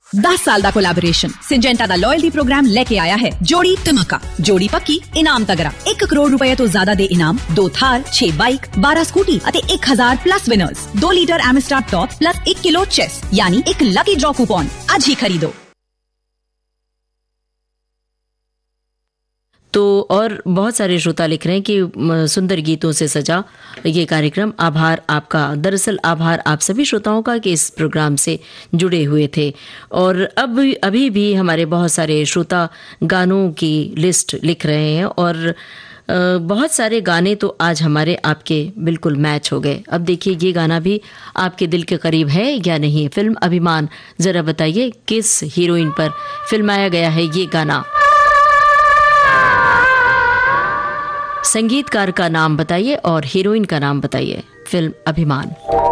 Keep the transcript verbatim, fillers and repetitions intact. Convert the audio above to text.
दस साल ਦਾ collaboration Syngenta ਦਾ loyalty programme लेके आया है जोड़ी धमाका। जोड़ी पक्की इनाम तगड़ा। एक करोड़ रुपए तो ज्यादा दे इनाम, दो थार, छह बाइक, बारह स्कूटी ਅਤੇ एक हजार प्लस विनर्स, दो लीटर एमिस्टार टॉप प्लस एक किलो चेस यानी एक लकी ड्रॉ कूपन। आज ही खरीदो। तो और बहुत सारे श्रोता लिख रहे हैं कि सुंदर गीतों से सजा ये कार्यक्रम, आभार आपका। दरअसल आभार आप सभी श्रोताओं का कि इस प्रोग्राम से जुड़े हुए थे। और अब अभी भी हमारे बहुत सारे श्रोता गानों की लिस्ट लिख रहे हैं और बहुत सारे गाने तो आज हमारे आपके बिल्कुल मैच हो गए। अब देखिए ये गाना भी आपके दिल के करीब है या नहीं। फिल्म अभिमान, ज़रा बताइए किस हीरोइन पर फिल्माया गया है ये गाना। संगीतकार का नाम बताइए और हीरोइन का नाम बताइए। फिल्म अभिमान।